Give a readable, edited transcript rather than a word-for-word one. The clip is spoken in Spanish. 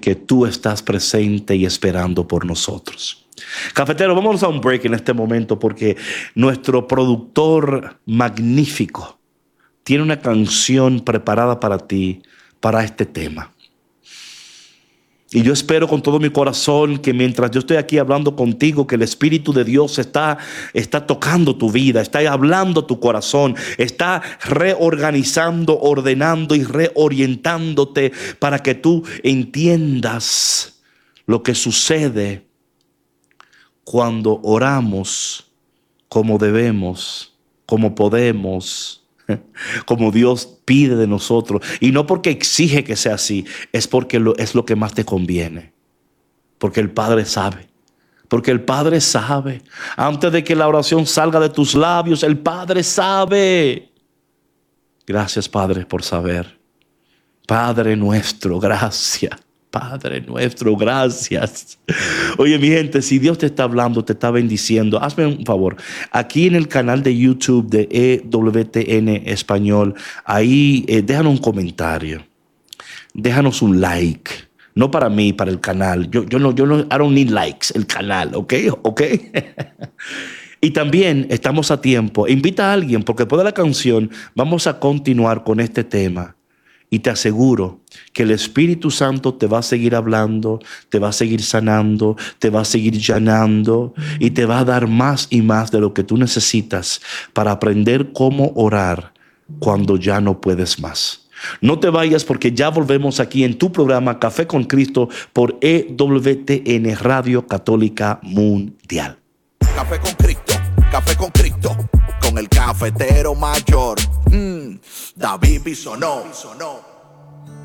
que tú estás presente y esperando por nosotros. Cafetero, vámonos a un break en este momento porque nuestro productor magnífico tiene una canción preparada para ti, para este tema. Y yo espero con todo mi corazón que mientras yo estoy aquí hablando contigo, que el Espíritu de Dios está tocando tu vida, está hablando tu corazón, está reorganizando, ordenando y reorientándote para que tú entiendas lo que sucede cuando oramos como debemos, como podemos, como Dios pide de nosotros. Y no porque exige que sea así, es porque es lo que más te conviene. Porque el Padre sabe. Porque el Padre sabe. Antes de que la oración salga de tus labios, el Padre sabe. Gracias, Padre, por saber. Padre nuestro, gracias. Padre nuestro, gracias. Oye, mi gente, si Dios te está hablando, te está bendiciendo, hazme un favor. Aquí en el canal de YouTube de EWTN Español, ahí déjanos un comentario. Déjanos un like. No para mí, para el canal. Yo no, I don't need likes, el canal, ¿ok? Y también estamos a tiempo. Invita a alguien, porque después de la canción vamos a continuar con este tema. Y te aseguro que el Espíritu Santo te va a seguir hablando, te va a seguir sanando, te va a seguir llenando y te va a dar más y más de lo que tú necesitas para aprender cómo orar cuando ya no puedes más. No te vayas porque ya volvemos aquí en tu programa Café con Cristo por EWTN Radio Católica Mundial. Café con Cristo, con el cafetero mayor, David Bisonó.